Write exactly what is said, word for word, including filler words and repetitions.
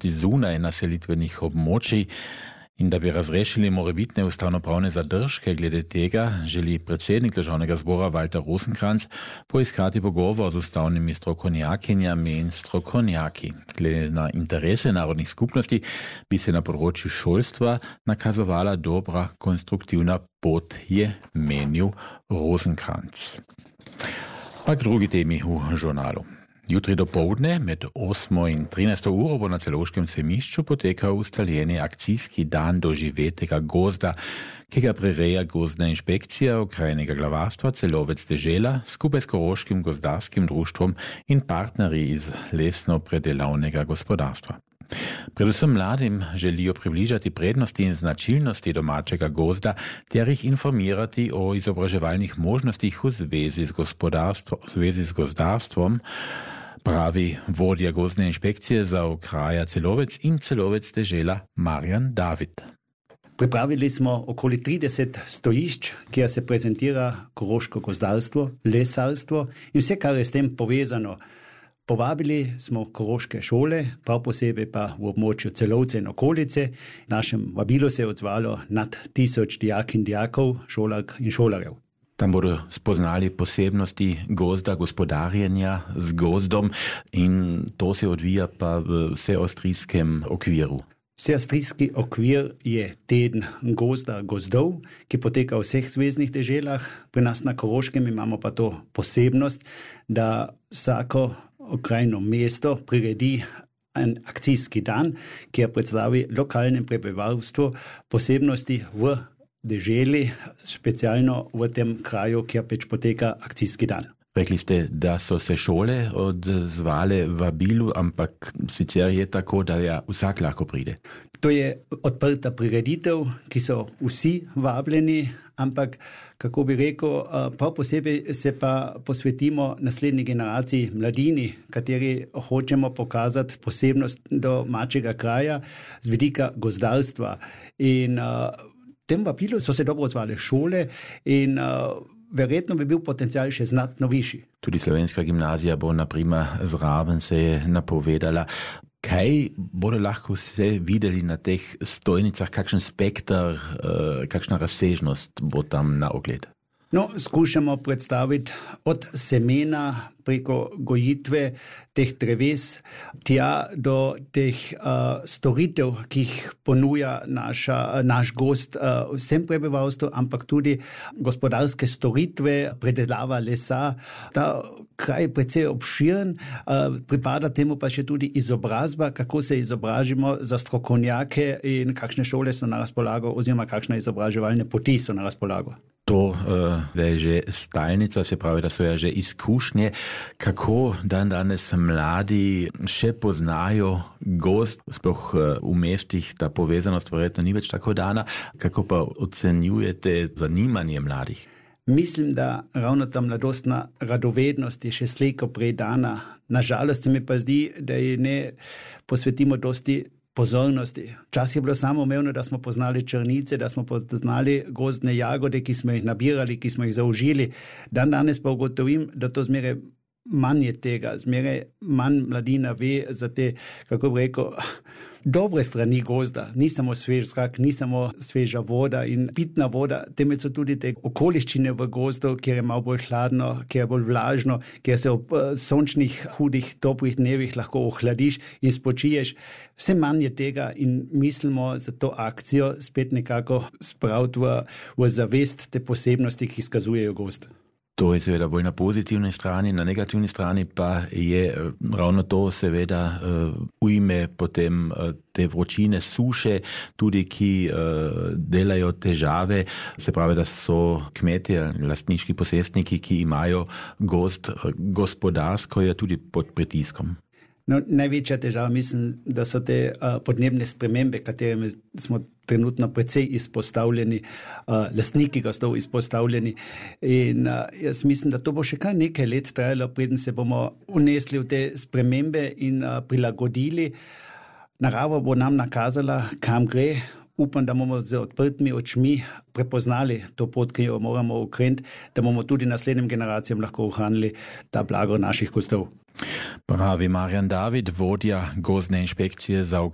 dosti zunaj naselitvenih območij. In da bi razrešili morebitne ustavnopravne zadržke glede tega, želi predsednik državnega zbora Walter Rosenkranz poiskati pogovor z ustavnimi strokovnjakinjami in strokovnjaki. Glede na interese narodnih skupnosti bi se na področju šolstva nakazovala dobra konstruktivna pot, je menil Rosenkranz. Pa k drugi temi v žurnalu. Jutri dopoldne med osmo in trinajsto uro bo na Celovškem semišču potekal ustaljeni akcijski dan doživetega gozda, ki ga prireja gozdna inšpekcija okrajnega glavarstva Celovec dežela skupaj s Koroškim gozdarskim društvom in partnerji iz lesno-predelavnega gospodarstva. Predvsem mladim želijo približati prednosti in značilnosti domačega gozda ter jih informirati o izobraževalnih možnostih v zvezi z gospodarstvom, v zvezi z gozdarstvom, pravi vodja gozdne inšpekcije za okraja Celovec in Celovec dežela Marjan David. Pripravili smo okoli trideset stojišč, kjer se prezentira koroško gozdarstvo, lesarstvo in vse, kar je s tem povezano. Povabili smo koroške šole, prav posebej pa v območju Celovce in okolice. Našem vabilu se je odzvalo nad tisoč dijak in dijakov, šolark in šolarjev. Tam bodo spoznali posebnosti gozda, gospodarjenja z gozdom in to se odvija pa v vseavstrijskem okviru. Vseavstrijski okvir je teden gozda gozdov, ki poteka v vseh zveznih deželah. Pri nas na Koroškem imamo pa to posebnost, da vsako okrajno mesto priredi en akcijski dan, kjer predstavi lokalnem prebivalstvu posebnosti v deželi, specialno v tem kraju, kjer pač poteka akcijski dan. Rekli ste, da so se šole odzvale vabilu, ampak sicer je tako, da ja vsak lahko pride. To je odprta prireditev, ki so vsi vabljeni, ampak, kako bi rekel, prav posebej se pa posvetimo naslednji generaciji mladini, kateri hočemo pokazati posebnost domačega kraja z vidika gozdarstva. In uh, tem vabilu so se dobro odzvale šole in uh, verjetno bi bil potencial še znatno višji. Tudi Slovenska gimnazija bo naprimer zraven se je napovedala. Kaj bodo lahko vse videli na teh stojnicah, kakšen spektar, kakšna razsežnost bo tam na ogled? No, skušamo predstaviti od semena preko gojitve teh dreves, tja do teh uh, storitev, ki jih ponuja naša, naš gozd uh, vsem prebivalstvu, ampak tudi gospodarske storitve, predelava lesa. Ta kraj je precej obširen, uh, pripada temu pa še tudi izobrazba, kako se izobražimo za strokovnjake in kakšne šole so na razpolago oziroma kakšne izobraževalne poti so na razpolago. To, da je že stalnica, se pravi, da so ja že izkušnje, kako dan danes mladi še poznajo gozd, sploh v mestih ta povezanost verjetno ni več tako dana, kako pa ocenjujete zanimanje mladih? Mislim, da ravno ta mladostna radovednost je še slejko prej dana. Nažalost se mi pa zdi, da je ne posvetimo dosti pozornosti. Včasih je bilo samoumevno, da smo poznali črnice, da smo poznali gozdne jagode, ki smo jih nabirali, ki smo jih zaužili. Dan danes pa ugotovim, da to zmeraj manj je tega, zmeraj manj mladina ve za te, kako bi rekel, dobre strani gozda. Ni samo svež zrak, ni samo sveža voda in pitna voda, temveč so tudi te okoliščine v gozdu, kjer je malo bolj hladno, kjer je bolj vlažno, kjer se ob sončnih, hudih, toplih dnevih lahko ohladiš in spočiješ. Vse manj je tega in mislimo za to akcijo spet nekako spraviti v, v zavest te posebnosti, ki izkazujejo gozd. To je seveda bolj na pozitivni strani, na negativni strani pa je ravno to seveda uh, ujme potem uh, te vročine, suše, tudi ki uh, delajo težave, se pravi, da so kmetje, lastniški posestniki, ki imajo gozd, uh, gospodarsko je tudi pod pritiskom. No, največja težava mislim, da so te uh, podnebne spremembe, katerimi smo trenutno precej izpostavljeni, uh, lastniki gozdov izpostavljeni. In uh, jaz mislim, da to bo še kar nekaj let trajalo, preden se bomo unesli v te spremembe in uh, prilagodili. Narava bo nam nakazala, kam gre. Upam, da bomo z odprtimi očmi prepoznali to pot, ki jo moramo ukreniti, da bomo tudi naslednjim generacijam lahko ohranili ta blago naših gozdov. Pravi Marjan David, vodja gozdne inšpekcije za